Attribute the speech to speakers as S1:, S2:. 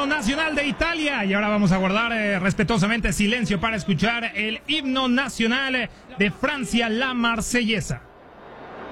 S1: nacional de Italia. Y ahora vamos a guardar respetuosamente silencio para escuchar el himno nacional de Francia, la Marsellesa.